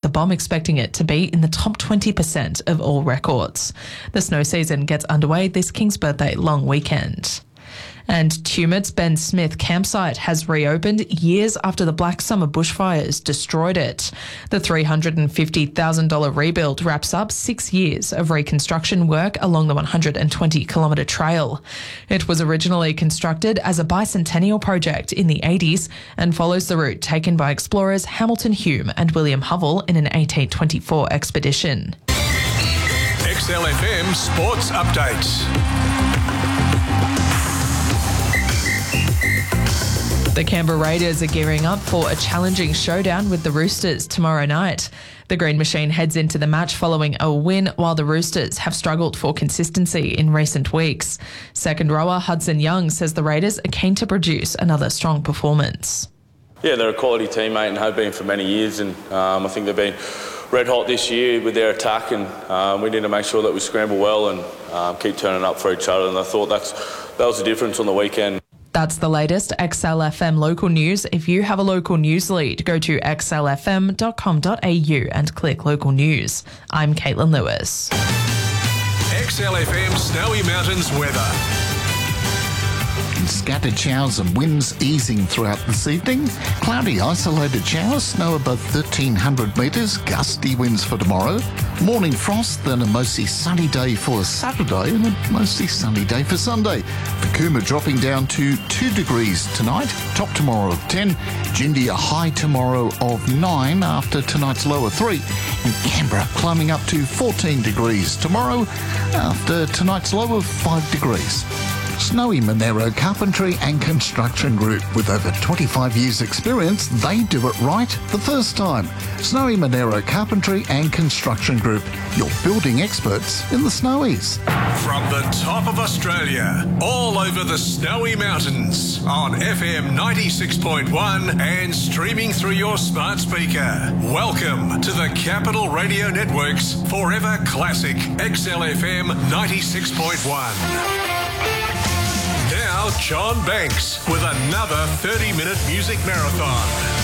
Bomb expecting it to be in the top 20% of all records. The snow season gets underway this King's Birthday long weekend. And Tumut's Ben Smith campsite has reopened years after the Black Summer bushfires destroyed it. The $350,000 rebuild wraps up 6 years of reconstruction work along the 120-kilometre trail. It was originally constructed as a bicentennial project in the 80s and follows the route taken by explorers Hamilton Hume and William Hovell in an 1824 expedition. XLFM Sports Updates. The Canberra Raiders are gearing up for a challenging showdown with the Roosters tomorrow night. The Green Machine heads into the match following a win, while the Roosters have struggled for consistency in recent weeks. Second rower Hudson Young says the Raiders are keen to produce another strong performance. Yeah, they're a quality teammate and have been for many years, and I think they've been red hot this year with their attack, and we need to make sure that we scramble well and keep turning up for each other, and I thought that was the difference on the weekend. That's the latest XLFM local news. If you have a local news lead, go to xlfm.com.au and click local news. I'm Caitlin Lewis. XLFM Snowy Mountains weather. Scattered showers and winds easing throughout this evening. Cloudy isolated showers, snow above 1,300 metres, gusty winds for tomorrow. Morning frost, then a mostly sunny day for Saturday and a mostly sunny day for Sunday. For Cooma dropping down to 2 degrees tonight, top tomorrow of 10. Jindy a high tomorrow of 9 after tonight's low of 3. And Canberra climbing up to 14 degrees tomorrow after tonight's low of 5 degrees. Snowy Monero Carpentry and Construction Group. With over 25 years experience, they do it right the first time. Snowy Monero Carpentry and Construction Group, your building experts in the Snowies. From the top of Australia, all over the Snowy Mountains, on FM 96.1 and streaming through your smart speaker. Welcome to the Capital Radio Network's Forever Classic XLFM 96.1. Now, John Banks with another 30-minute music marathon.